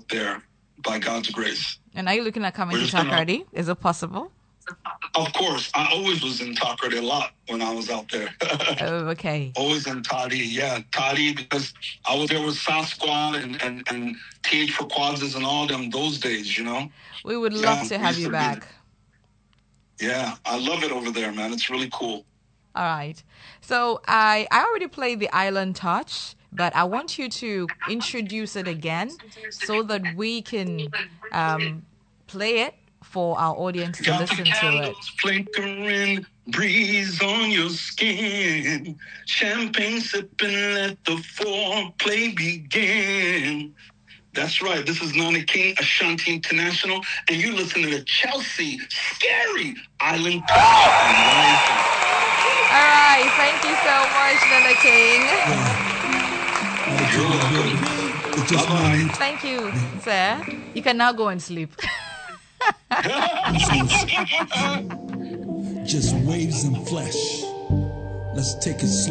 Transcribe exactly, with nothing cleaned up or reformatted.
there by God's grace. And are you looking at coming We're to just gonna- Takoradi? Is it possible? Of course, I always was in Takoradi a lot when I was out there. Oh, okay. Always in Toddy, yeah, Toddy, because I was there with Sasquatch and, and, and T H for Quads and all them those days, you know? We would Yeah, love to we have used you to be back. Yeah, I love it over there, man. It's really cool. All right. So I, I already played the Island Touch, but I want you to introduce it again so that we can um, play it for our audience to Got listen the to it. candles flickering, breeze on your skin. Champagne sipping, let the foreplay begin. That's right. This is Nana King, Ashanti International, and you listen to the Chelsea Scary Island Touch. All right. Thank you so much, Nana King. You're welcome. It just Bye-bye. Thank you, sir. You can now go and sleep. just waves and flesh. Let's take it slow.